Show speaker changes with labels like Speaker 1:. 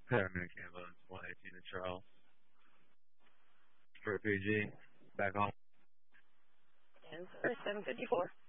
Speaker 1: Paramount Ambulance 118 to Charles. For PG. Back on.
Speaker 2: 10 754.